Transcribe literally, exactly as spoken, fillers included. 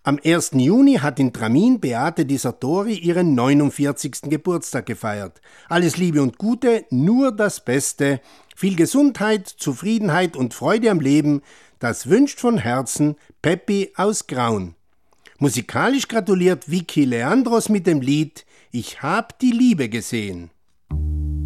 Am ersten Juni hat in Tramin Beate Di Sartori ihren neunundvierzigsten Geburtstag gefeiert. Alles Liebe und Gute, nur das Beste. Viel Gesundheit, Zufriedenheit und Freude am Leben. Das wünscht von Herzen Peppi aus Graun. Musikalisch gratuliert Vicky Leandros mit dem Lied »Ich hab die Liebe gesehen«.